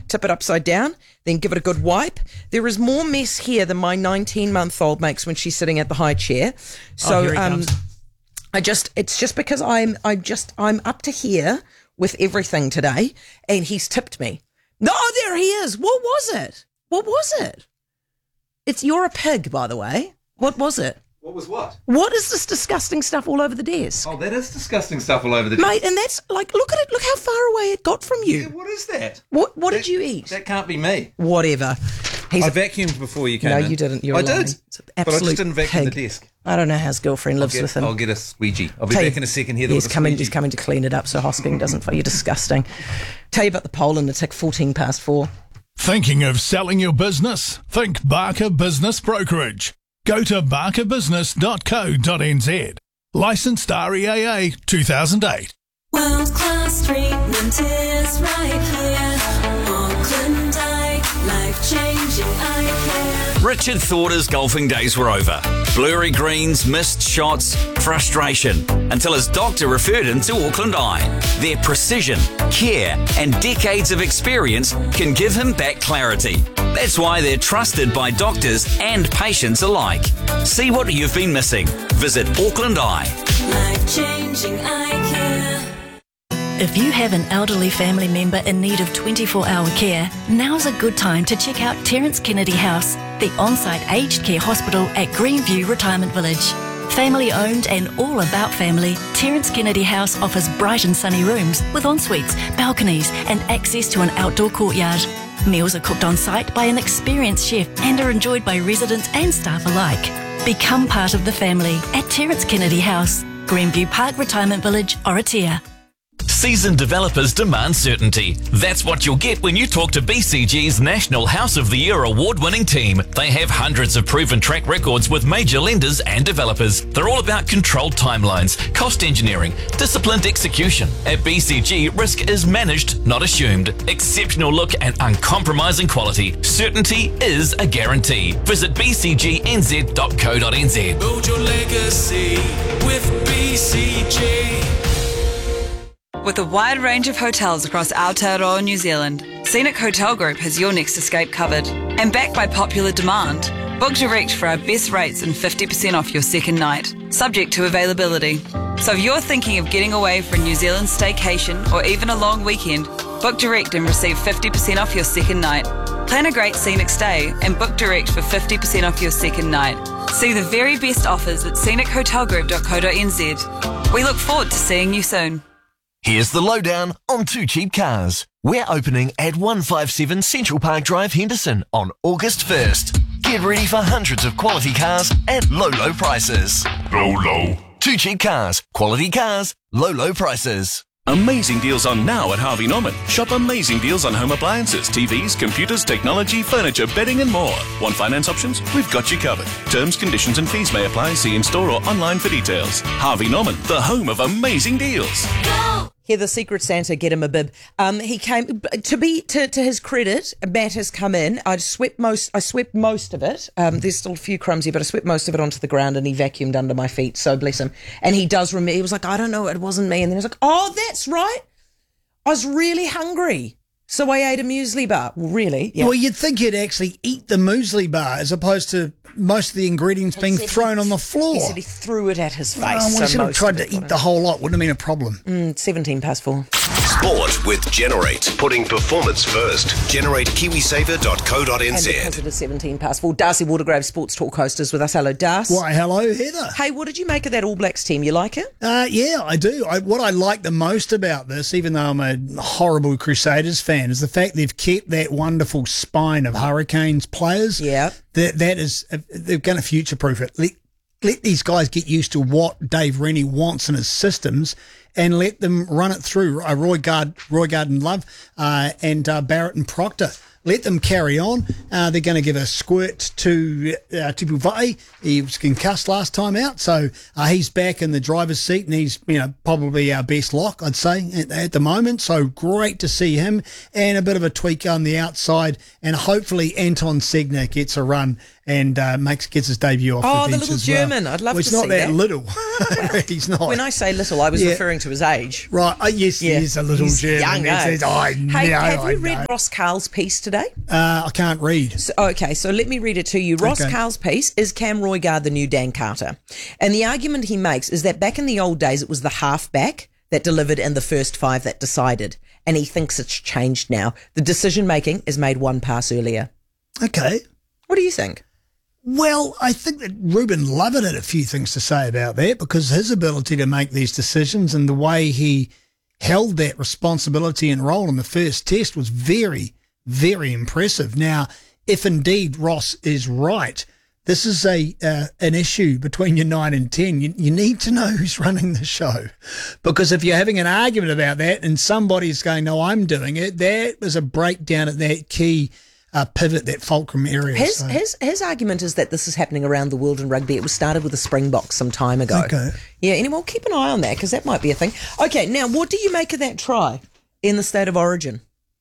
tip it upside down, then give it a good wipe. There is more mess here than my 19-month-old makes when she's sitting at the high chair. So here he comes. it's just because I'm up to here with everything today, and he's tipped me. No, there he is. What was it? You're a pig, by the way. What was it? What was what? What is this disgusting stuff all over the desk? Oh, that is disgusting stuff all over the desk. Mate, and that's like, look at it. Look how far away it got from you. Yeah, what is that? What did you eat? That can't be me. Whatever. I vacuumed before you came in. No, you didn't. You're I lying. did, It's an but I just absolute didn't vacuum pig. the desk. I don't know how his girlfriend lives with him. I'll get a squeegee. I'll be back in a second here. He's coming to clean it up so Hosking doesn't find you disgusting. Tell you about the poll in the tick 4:14. Thinking of selling your business? Think Barker Business Brokerage. Go to barkerbusiness.co.nz. Licensed REAA 2008. World class treatment is right here. Auckland Eye, life changing eye care. Richard thought his golfing days were over. Blurry greens, missed shots, frustration, until his doctor referred him to Auckland Eye. Their precision, care, and decades of experience can give him back clarity. That's why they're trusted by doctors and patients alike. See what you've been missing. Visit Auckland Eye. Life changing eye care. If you have an elderly family member in need of 24-hour care, now's a good time to check out Terence Kennedy House, the on-site aged care hospital at Greenview Retirement Village. Family owned and all about family, Terence Kennedy House offers bright and sunny rooms with en-suites, balconies and access to an outdoor courtyard. Meals are cooked on site by an experienced chef and are enjoyed by residents and staff alike. Become part of the family at Terence Kennedy House, Greenview Park Retirement Village, Oratia. Seasoned developers demand certainty. That's what you'll get when you talk to BCG's National House of the Year award-winning team. They have hundreds of proven track records with major lenders and developers. They're all about controlled timelines, cost engineering, disciplined execution. At BCG, risk is managed, not assumed. Exceptional look and uncompromising quality. Certainty is a guarantee. Visit bcgnz.co.nz. Build your legacy with BCG. With a wide range of hotels across Aotearoa, New Zealand, Scenic Hotel Group has your next escape covered. And backed by popular demand, book direct for our best rates and 50% off your second night, subject to availability. So if you're thinking of getting away for a New Zealand staycation or even a long weekend, book direct and receive 50% off your second night. Plan a great scenic stay and book direct for 50% off your second night. See the very best offers at scenichotelgroup.co.nz. We look forward to seeing you soon. Here's the lowdown on Two Cheap Cars. We're opening at 157 Central Park Drive, Henderson on August 1st. Get ready for hundreds of quality cars at low prices. Low. Two Cheap Cars. Quality cars, low prices. Amazing deals on now at Harvey Norman. Shop amazing deals on home appliances, TVs, computers, technology, furniture, bedding and more. Want finance options? We've got you covered. Terms, conditions and fees may apply. See in-store or online for details. Harvey Norman, the home of amazing deals. Go! Hear the Secret Santa, get him a bib. He came to his credit. Matt has come in. I swept most of it. There's still a few crumbs here, but I swept most of it onto the ground, and he vacuumed under my feet. So bless him. And he does remember. He was like, I don't know, it wasn't me. And then he was like, oh, that's right. I was really hungry, so I ate a muesli bar. Well, really? Yeah. Well, you'd think you'd actually eat the muesli bar as opposed to most of the ingredients being thrown on the floor. He said he threw it at his face. Well, I should have tried to eat the whole lot. Wouldn't have been a problem. 4:17. Sport with Generate. Putting performance first. GenerateKiwiSaver.co.nz. And because it is 4:17, Darcy Watergrave, Sports Talk host, is with us. Hello, Darcy. Why, hello, Heather. Hey, what did you make of that All Blacks team? You like it? Yeah, I do. What I like the most about this, even though I'm a horrible Crusaders fan, is the fact they've kept that wonderful spine of Hurricanes players. Yeah. That is, they're going to future-proof it. Let these guys get used to what Dave Rennie wants in his systems and let them run it through. Roy Garden Love and Barrett and Proctor. let them carry on. They're going to give a squirt to Tipu Va'ai. He was concussed last time out, so he's back in the driver's seat, and he's probably our best lock, I'd say, at the moment. So great to see him, and a bit of a tweak on the outside, and hopefully Anton Segner gets a run and gets his debut off the bench. Oh, the little German. Well. I'd love to see that. He's not that little. He's not. When I say little, I was referring to his age. Right. Yes, he is a little He's German. Young, have you read Ross Karl's piece today? I can't read. So let me read it to you. Ross Karl's piece is Cam Roigard the new Dan Carter? And the argument he makes is that back in the old days, it was the halfback that delivered and the first five that decided. And he thinks it's changed now. The decision-making is made one pass earlier. Okay. What do you think? Well, I think that Ruben Lovett had a few things to say about that, because his ability to make these decisions and the way he held that responsibility and role in the first test was very, very impressive. Now, if indeed Ross is right, this is an issue between your 9 and 10. You need to know who's running the show, because if you're having an argument about that and somebody's going, no, I'm doing it, that was a breakdown at that key pivot, that fulcrum area. His argument is that this is happening around the world in rugby. It was started with the Springboks some time ago. Okay. Yeah, anyway, keep an eye on that, because that might be a thing. Okay, now, what do you make of that try in the State of Origin?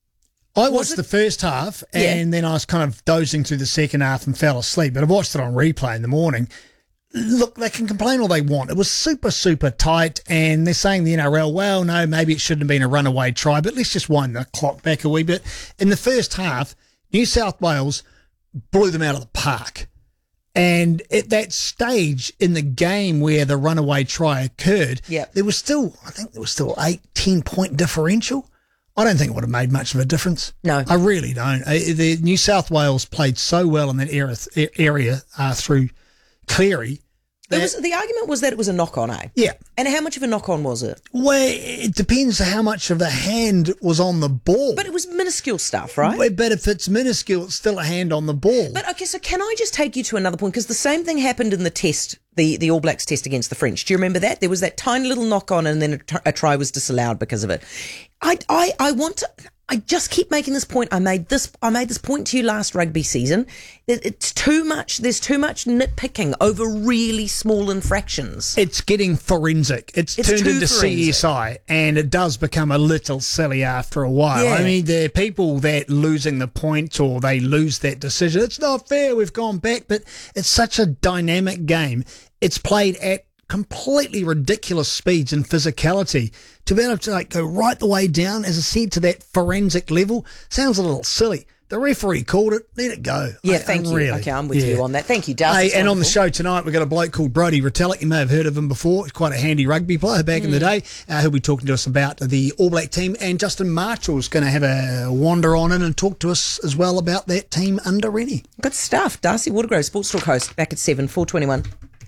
I watched the first half, and then I was kind of dozing through the second half and fell asleep, but I watched it on replay in the morning. Look, they can complain all they want. It was super, super tight, and they're saying the NRL, well, no, maybe it shouldn't have been a runaway try, but let's just wind the clock back a wee bit. In the first half, New South Wales blew them out of the park. And at that stage in the game where the runaway try occurred, there was still 8-10 point differential. I don't think it would have made much of a difference. No. I really don't. The New South Wales played so well in that area through Cleary. The argument was that it was a knock-on, eh? Yeah. And how much of a knock-on was it? Well, it depends how much of the hand was on the ball. But it was minuscule stuff, right? But if it's minuscule, it's still a hand on the ball. But, okay, so can I just take you to another point? Because the same thing happened in the test, the All Blacks test against the French. Do you remember that? There was that tiny little knock-on, and then a try was disallowed because of it. I just keep making this point. I made this point to you last rugby season. It's too much. There's too much nitpicking over really small infractions. It's getting forensic. It's turned into forensic. CSI, and it does become a little silly after a while. Yeah. I mean, the people that losing the point or they lose that decision, it's not fair. We've gone back, but it's such a dynamic game. It's played at completely ridiculous speeds and physicality. To be able to go right the way down, as I said, to that forensic level, sounds a little silly. The referee called it. Let it go. Yeah, thank you. Okay, I'm with you on that. Thank you, Dusty. Hey, and on the show tonight, we've got a bloke called Brodie Retallick. You may have heard of him before. He's quite a handy rugby player back in the day. He'll be talking to us about the All Black team. And Justin Marshall's going to have a wander on in and talk to us as well about that team under Rennie. Good stuff. Darcy Watergrove, Sports Talk host, back at 7, 4:21.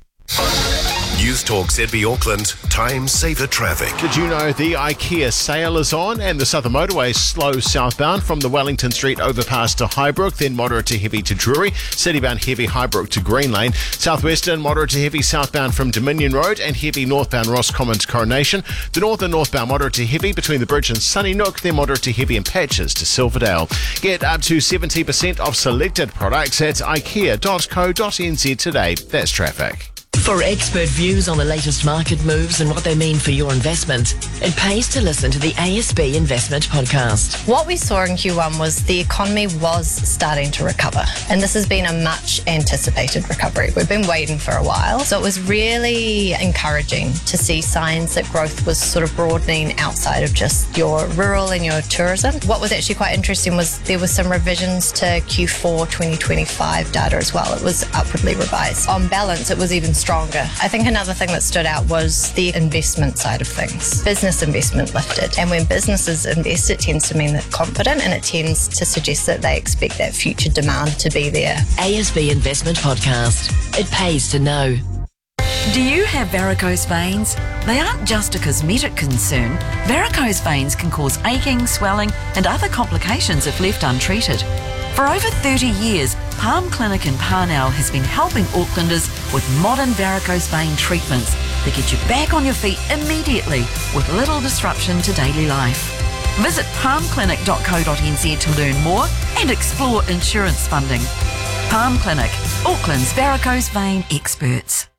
News Talk ZB Auckland, time saver traffic. Did you know the IKEA sale is on and the Southern Motorway is slow southbound from the Wellington Street overpass to Highbrook, then moderate to heavy to Drury, citybound heavy Highbrook to Green Lane, southwestern moderate to heavy southbound from Dominion Road and heavy northbound Roscommon to Coronation, the northern northbound moderate to heavy between the bridge and Sunnynook, then moderate to heavy in patches to Silverdale. Get up to 70% off selected products at ikea.co.nz today. That's traffic. For expert views on the latest market moves and what they mean for your investment, it pays to listen to the ASB Investment Podcast. What we saw in Q1 was the economy was starting to recover, and this has been a much anticipated recovery. We've been waiting for a while, so it was really encouraging to see signs that growth was sort of broadening outside of just your rural and your tourism. What was actually quite interesting was there were some revisions to Q4 2025 data as well. It was upwardly revised. On balance, it was even stronger. I think another thing that stood out was the investment side of things. Business investment lifted. And when businesses invest, it tends to mean they're confident and it tends to suggest that they expect that future demand to be there. ASB Investment Podcast. It pays to know. Do you have varicose veins? They aren't just a cosmetic concern. Varicose veins can cause aching, swelling, and other complications if left untreated. For over 30 years, Palm Clinic in Parnell has been helping Aucklanders with modern varicose vein treatments that get you back on your feet immediately with little disruption to daily life. Visit palmclinic.co.nz to learn more and explore insurance funding. Palm Clinic, Auckland's varicose vein experts.